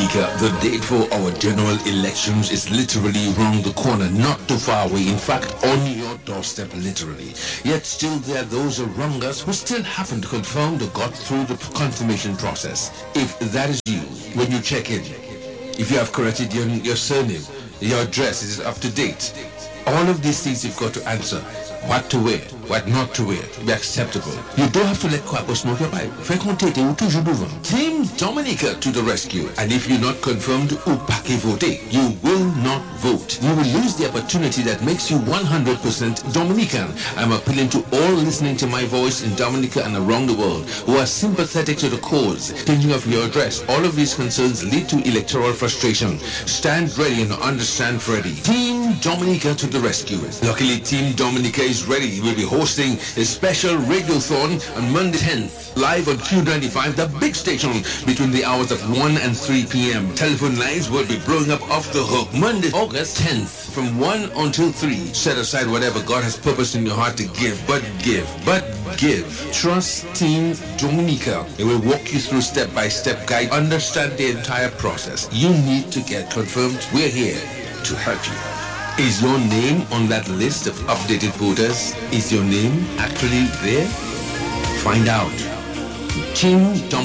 The date for our general elections is literally round the corner, not too far away. In fact, on your doorstep, literally. Yet still there are those around us who still haven't confirmed or got through the confirmation process. If that is you, when you check in, if you have corrected your surname, your address is up to date, all of these things you've got to answer. What to wear, what not to wear, to be acceptable. You don't have to let Quapo smoke your pipe. Fais compter, t'es toujours devant. Team Dominica to the rescue. And if you're not confirmed ou pas que voter, you will not vote. You will lose the opportunity that makes you 100% Dominican. I'm appealing to all listening to my voice in Dominica and around the world who are sympathetic to the cause. Thinking of your address, all of these concerns lead to electoral frustration. Stand ready and understand ready. Team Dominica to the rescue. Luckily, Team Dominica is ready. We'll be hosting a special radiothon on Monday 10th, live on Q95, the big station, between the hours of 1 and 3 p.m. Telephone lines will be blowing up off the hook. Monday, August 10th, from 1 until 3. Set aside whatever God has purposed in your heart to give, but give. Trust Team Dominica. It will walk you through step-by-step guide. Understand the entire process. You need to get confirmed. We're here to help you. Is your name on that list of updated voters? Is your name actually there? Find out. Team